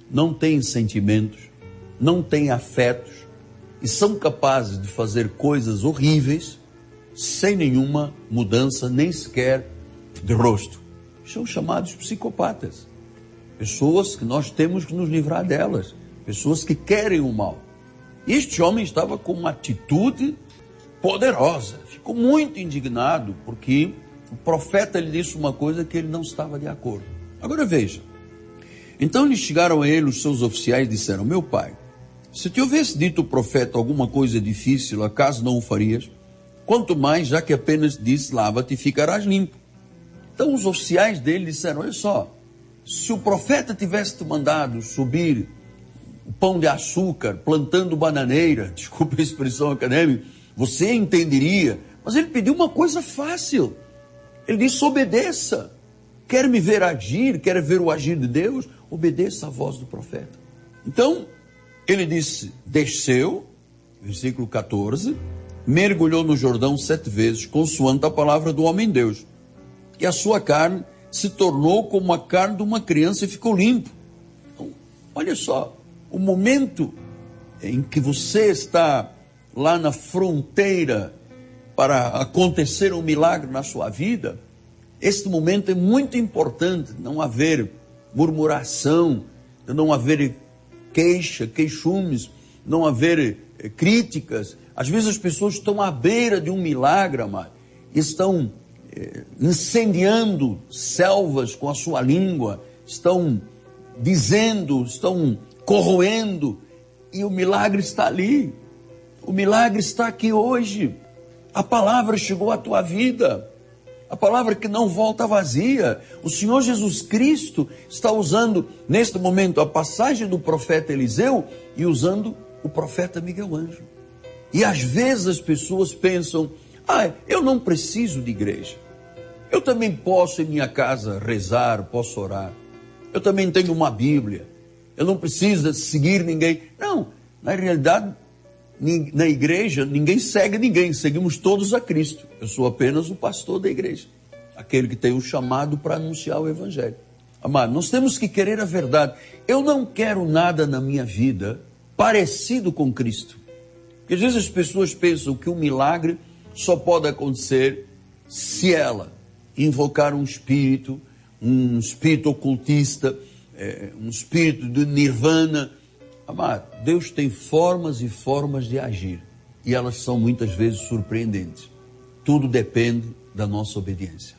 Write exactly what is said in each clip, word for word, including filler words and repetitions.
não têm sentimentos, não têm afetos e são capazes de fazer coisas horríveis sem nenhuma mudança, nem sequer de rosto. São chamados psicopatas. Pessoas que nós temos que nos livrar delas. Pessoas que querem o mal. Este homem estava com uma atitude poderosa. Ficou muito indignado porque o profeta lhe disse uma coisa que ele não estava de acordo. Agora veja. Então lhe chegaram a ele os seus oficiais e disseram: meu pai, se te houvesse dito o profeta alguma coisa difícil, acaso não o farias? Quanto mais, já que apenas disse: lava-te e ficarás limpo. Então os oficiais dele disseram: olha só, se o profeta tivesse te mandado subir o pão de açúcar, plantando bananeira, desculpa a expressão acadêmica, você entenderia. Mas ele pediu uma coisa fácil. Ele disse: obedeça. Quer me ver agir, quer ver o agir de Deus? Obedeça a voz do profeta. Então, ele disse, desceu, versículo catorze, mergulhou no Jordão sete vezes, consoante a palavra do homem Deus. E a sua carne se tornou como a carne de uma criança e ficou limpo. Então, olha só, o momento em que você está lá na fronteira para acontecer um milagre na sua vida, este momento é muito importante, não haver murmuração, não haver queixa, queixumes, não haver eh, críticas. Às vezes as pessoas estão à beira de um milagre, amado, estão eh, incendiando selvas com a sua língua, estão dizendo, estão corroendo, e o milagre está ali. O milagre está aqui hoje. A palavra chegou à tua vida. A palavra que não volta vazia. O Senhor Jesus Cristo está usando, neste momento, a passagem do profeta Eliseu e usando o profeta Miguel Ângelo. E às vezes as pessoas pensam: ah, eu não preciso de igreja. Eu também posso em minha casa rezar, posso orar. Eu também tenho uma Bíblia. Eu não preciso seguir ninguém. Não, na realidade, na igreja, ninguém segue ninguém, seguimos todos a Cristo. Eu sou apenas o pastor da igreja, aquele que tem o chamado para anunciar o Evangelho. Amado, nós temos que querer a verdade. Eu não quero nada na minha vida parecido com Cristo. Porque às vezes as pessoas pensam que um milagre só pode acontecer se ela invocar um espírito, um espírito ocultista, é, um espírito de nirvana. Amado, Deus tem formas e formas de agir, e elas são muitas vezes surpreendentes. Tudo depende da nossa obediência.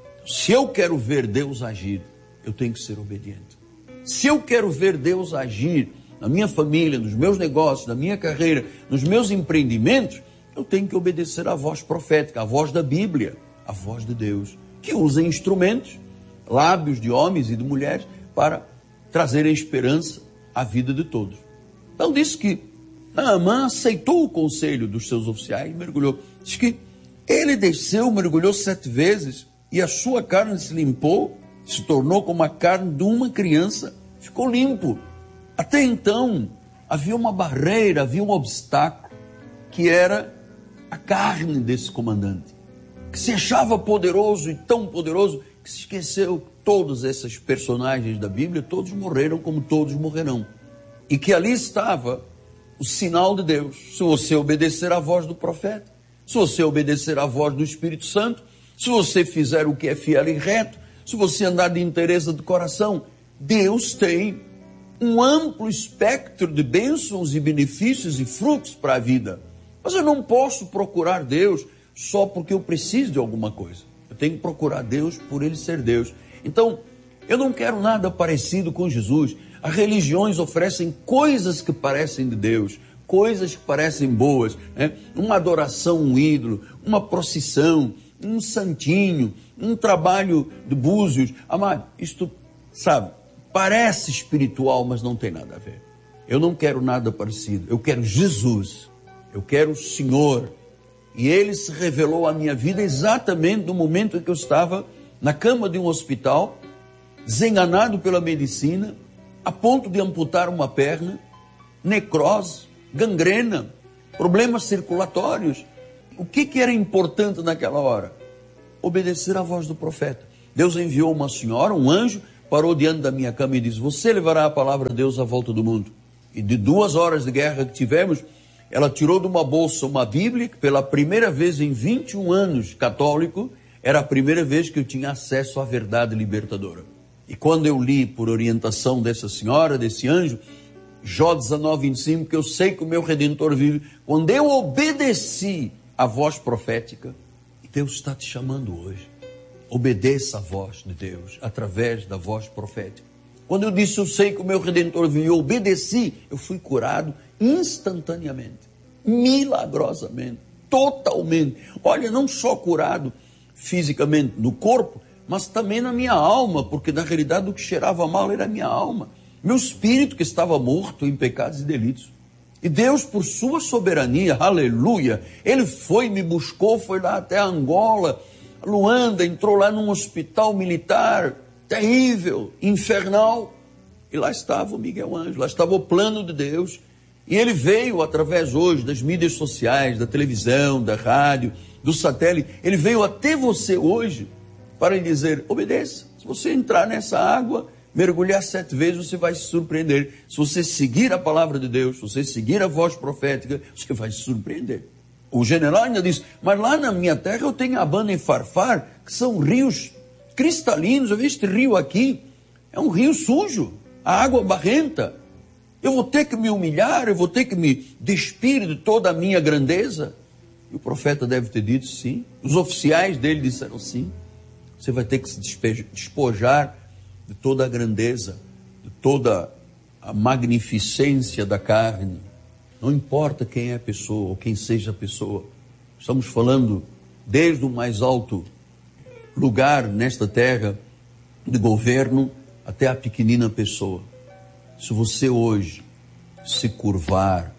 Se eu quero ver Deus agir, eu tenho que ser obediente. Se eu quero ver Deus agir na minha família, nos meus negócios, na minha carreira, nos meus empreendimentos, eu tenho que obedecer à voz profética, à voz da Bíblia, à voz de Deus, que usa instrumentos, lábios de homens e de mulheres, para trazerem esperança a vida de todos. Então diz que Naamã aceitou o conselho dos seus oficiais e mergulhou. Diz que ele desceu, mergulhou sete vezes e a sua carne se limpou, se tornou como a carne de uma criança, ficou limpo. Até então havia uma barreira, havia um obstáculo, que era a carne desse comandante, que se achava poderoso e tão poderoso que se esqueceu. Todos esses personagens da Bíblia, todos morreram como todos morrerão. E que ali estava o sinal de Deus. Se você obedecer à voz do profeta, se você obedecer à voz do Espírito Santo, se você fizer o que é fiel e reto, se você andar de inteireza de coração, Deus tem um amplo espectro de bênçãos e benefícios e frutos para a vida. Mas eu não posso procurar Deus só porque eu preciso de alguma coisa. Eu tenho que procurar Deus por Ele ser Deus. Então, eu não quero nada parecido com Jesus. As religiões oferecem coisas que parecem de Deus, coisas que parecem boas, né? Uma adoração a um ídolo, uma procissão, um santinho, um trabalho de búzios. Amado, isto, sabe, parece espiritual, mas não tem nada a ver. Eu não quero nada parecido. Eu quero Jesus. Eu quero o Senhor. E Ele se revelou à minha vida exatamente no momento em que eu estava na cama de um hospital, desenganado pela medicina, a ponto de amputar uma perna, necrose, gangrena, problemas circulatórios. O que, que era importante naquela hora? Obedecer à voz do profeta. Deus enviou uma senhora, um anjo, parou diante da minha cama e disse: você levará a palavra de Deus à volta do mundo. E de duas horas de guerra que tivemos, ela tirou de uma bolsa uma Bíblia, que pela primeira vez em vinte e um anos católico, era a primeira vez que eu tinha acesso à verdade libertadora. E quando eu li, por orientação dessa senhora, desse anjo, Jó dezenove, vinte e cinco, que eu sei que o meu Redentor vive, quando eu obedeci à voz profética, Deus está te chamando hoje. Obedeça a voz de Deus, através da voz profética. Quando eu disse, eu sei que o meu Redentor vive, eu obedeci, eu fui curado instantaneamente, milagrosamente, totalmente. Olha, não só curado fisicamente no corpo, mas também na minha alma, porque na realidade o que cheirava mal era a minha alma. Meu espírito que estava morto em pecados e delitos. E Deus, por sua soberania, aleluia, Ele foi, me buscou, foi lá até Angola, Luanda, entrou lá num hospital militar, terrível, infernal. E lá estava o Miguel Ângelo, lá estava o plano de Deus. E ele veio através hoje das mídias sociais, da televisão, da rádio, do satélite. Ele veio até você hoje para lhe dizer, obedeça. Se você entrar nessa água, mergulhar sete vezes, você vai se surpreender. Se você seguir a palavra de Deus, se você seguir a voz profética, você vai se surpreender. O general ainda disse, mas lá na minha terra eu tenho Abana e Farfar, que são rios cristalinos. Eu vi este rio aqui, é um rio sujo, a água barrenta. Eu vou ter que me humilhar, eu vou ter que me despir de toda a minha grandeza. E o profeta deve ter dito sim. Os oficiais dele disseram sim. Você vai ter que se despojar de toda a grandeza, de toda a magnificência da carne. Não importa quem é a pessoa ou quem seja a pessoa. Estamos falando desde o mais alto lugar nesta terra de governo até a pequenina pessoa. Se você hoje se curvar,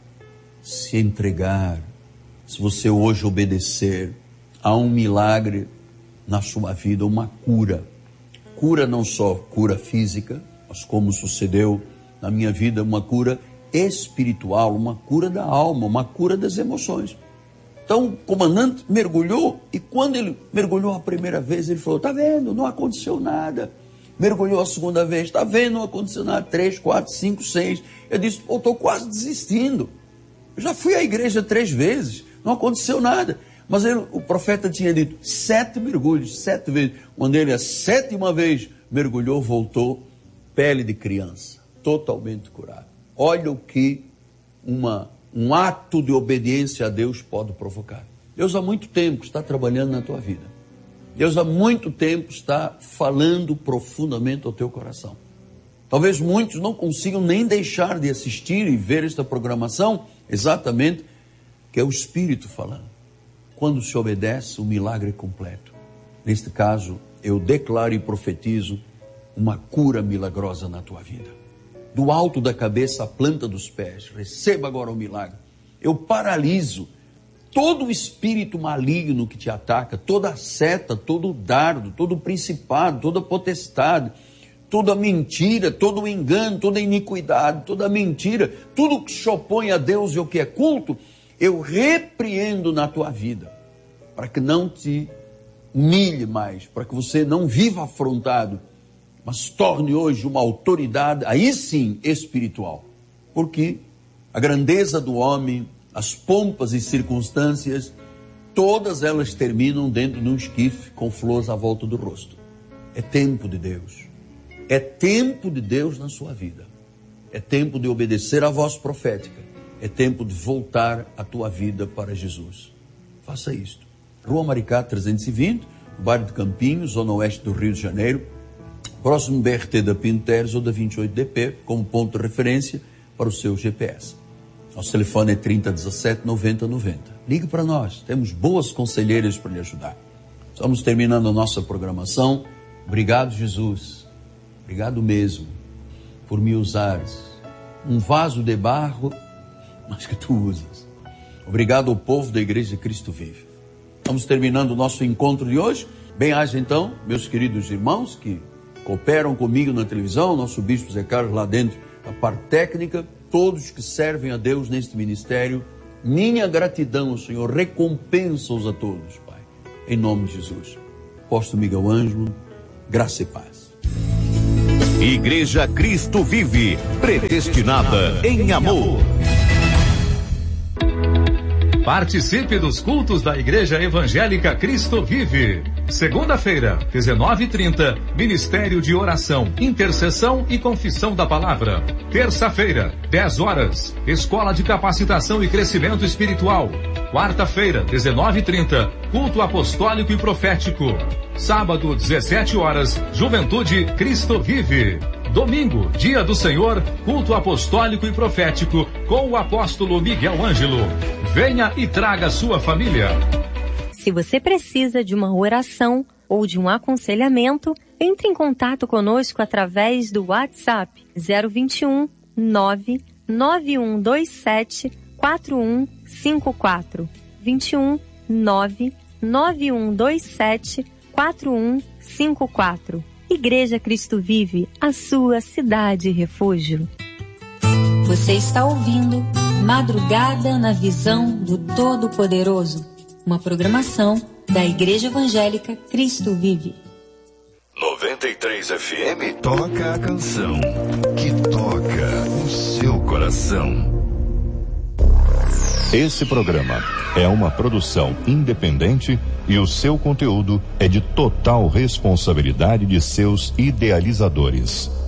se entregar, se você hoje obedecer, há um milagre na sua vida, uma cura. Cura não só cura física, mas como sucedeu na minha vida, uma cura espiritual, uma cura da alma, uma cura das emoções. Então o comandante mergulhou e quando ele mergulhou a primeira vez, ele falou, tá vendo, não aconteceu nada. Mergulhou a segunda vez, está vendo, não aconteceu nada, três, quatro, cinco, seis. Eu disse, eu estou quase desistindo. Eu já fui à igreja três vezes, não aconteceu nada. Mas ele, o profeta tinha dito, sete mergulhos, sete vezes. Quando ele a sétima vez mergulhou, voltou, pele de criança, totalmente curado. Olha o que uma, um ato de obediência a Deus pode provocar. Deus há muito tempo está trabalhando na tua vida. Deus há muito tempo está falando profundamente ao teu coração. Talvez muitos não consigam nem deixar de assistir e ver esta programação, exatamente, que é o Espírito falando. Quando se obedece, o milagre é completo. Neste caso, eu declaro e profetizo uma cura milagrosa na tua vida. Do alto da cabeça à planta dos pés, receba agora o milagre. Eu paraliso todo o espírito maligno que te ataca, toda a seta, todo o dardo, todo o principado, toda a potestade, toda a mentira, todo o engano, toda a iniquidade, toda a mentira, tudo que se opõe a Deus e o que é culto, eu repreendo na tua vida, para que não te humilhe mais, para que você não viva afrontado, mas torne hoje uma autoridade, aí sim, espiritual. Porque a grandeza do homem, as pompas e circunstâncias, todas elas terminam dentro de um esquife com flores à volta do rosto. É tempo de Deus. É tempo de Deus na sua vida. É tempo de obedecer à voz profética. É tempo de voltar a tua vida para Jesus. Faça isto. Rua Maricá trezentos e vinte, no bairro de Campinhos, zona oeste do Rio de Janeiro, próximo B R T da Pinto Teres ou da vinte e oito D P, como ponto de referência para o seu G P S. Nosso telefone é trinta, dezessete, noventa, noventa. Ligue para nós, temos boas conselheiras para lhe ajudar. Estamos terminando a nossa programação. Obrigado, Jesus. Obrigado mesmo por me usares. Um vaso de barro, mas que tu usas. Obrigado ao povo da Igreja de Cristo Vive. Estamos terminando o nosso encontro de hoje. Bem-aja então, meus queridos irmãos que cooperam comigo na televisão, nosso bispo Zé Carlos lá dentro, a parte técnica, todos que servem a Deus neste ministério, minha gratidão, Senhor, recompensa-os a todos, Pai, em nome de Jesus. Apóstolo Miguel Ângelo, graça e paz. Igreja Cristo Vive, predestinada em amor. Participe dos cultos da Igreja Evangélica Cristo Vive. Segunda-feira, dezenove e trinta, Ministério de Oração, Intercessão e Confissão da Palavra. Terça-feira, dez horas, Escola de Capacitação e Crescimento Espiritual. Quarta-feira, dezenove e trinta, Culto Apostólico e Profético. Sábado, dezessete horas, Juventude Cristo Vive. Domingo, Dia do Senhor, Culto Apostólico e Profético, com o apóstolo Miguel Ângelo. Venha e traga sua família. Se você precisa de uma oração ou de um aconselhamento, entre em contato conosco através do WhatsApp zero vinte e um, nove nove um dois sete, quatro um cinco quatro. vinte e um, nove nove um dois sete, quatro um cinco quatro. Igreja Cristo Vive, a sua cidade refúgio. Você está ouvindo Madrugada na Visão do Todo-Poderoso, uma programação da Igreja Evangélica Cristo Vive. noventa e três F M toca a canção que toca o seu coração. Esse programa é uma produção independente e o seu conteúdo é de total responsabilidade de seus idealizadores.